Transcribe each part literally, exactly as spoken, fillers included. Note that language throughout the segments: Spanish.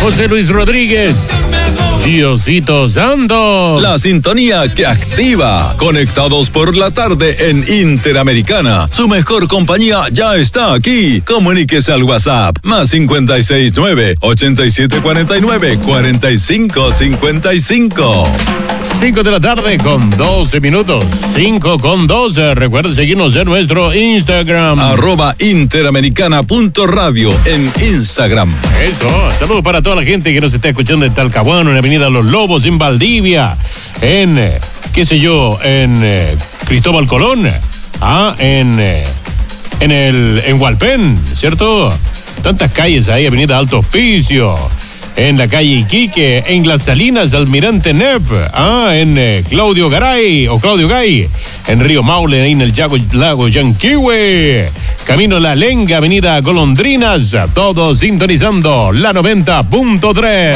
José Luis Rodríguez, Diosito Santo. La sintonía que activa. Conectados por la tarde en Interamericana. Su mejor compañía ya está aquí. Comuníquese al WhatsApp más cincuenta y seis nueve, ochenta y siete cuarenta y nueve, cuarenta y cinco cincuenta y cinco. cinco de la tarde con doce minutos. cinco con doce. Recuerden seguirnos en nuestro Instagram. Arroba interamericana punto radio en Instagram. Eso. Saludos para toda la gente que nos está escuchando en Talcahuano, en Avenida Los Lobos, en Valdivia, en, eh, qué sé yo, en eh, Cristóbal Colón, ah, en, eh, en el, en Hualpén, ¿cierto? Tantas calles ahí, Avenida Alto Hospicio. En la calle Iquique, en Las Salinas, Almirante Nef, ah, en eh, Claudio Garay, o Claudio Gay, en Río Maule, ahí en el Lago, Lago Yanquihue, Camino La Lenga, Avenida Golondrinas, todos sintonizando la noventa punto tres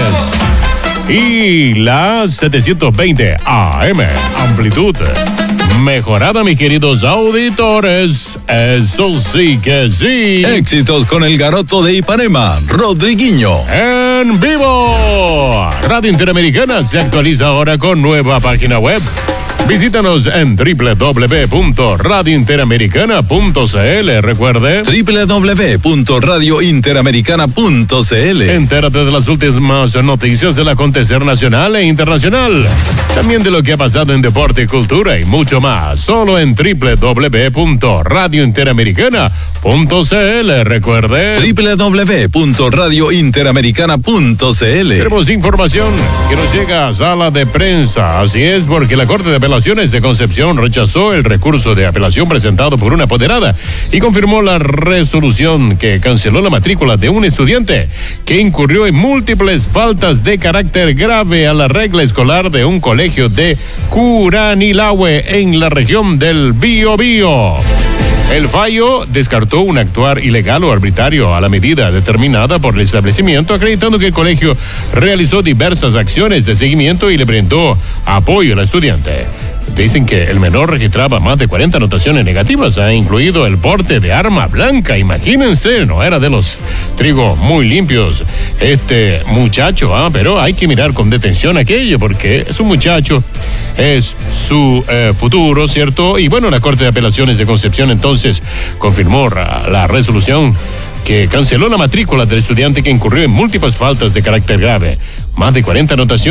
y la setecientos veinte A M, amplitud mejorada, mis queridos auditores, eso sí que sí. Éxitos con el garoto de Ipanema, Rodriguinho. En vivo. Radio Interamericana se actualiza ahora con nueva página web. Visítanos en doble u doble u doble u punto radio interamericana punto c l. Recuerde, doble u doble u doble u punto radio interamericana punto c l. Entérate de las últimas noticias del acontecer nacional e internacional. También de lo que ha pasado en deporte, cultura y mucho más. Solo en doble u doble u doble u punto radio interamericana punto c l. Recuerde, doble u doble u doble u punto radio interamericana punto c l. Tenemos información que nos llega a sala de prensa. Así es, porque la Corte de Apelaciones de Concepción rechazó el recurso de apelación presentado por una apoderada y confirmó la resolución que canceló la matrícula de un estudiante que incurrió en múltiples faltas de carácter grave a la regla escolar de un colegio de Curanilahue en la región del Biobío. El fallo descartó un actuar ilegal o arbitrario a la medida determinada por el establecimiento, acreditando que el colegio realizó diversas acciones de seguimiento y le brindó apoyo al estudiante. Dicen que el menor registraba más de cuarenta anotaciones negativas, ha incluido el porte de arma blanca. Imagínense, no era de los trigo muy limpios este muchacho, ah, pero hay que mirar con detención aquello porque es un muchacho, es su eh, futuro, ¿cierto? Y bueno, la Corte de Apelaciones de Concepción entonces confirmó la, la resolución que canceló la matrícula del estudiante que incurrió en múltiples faltas de carácter grave, más de cuarenta anotaciones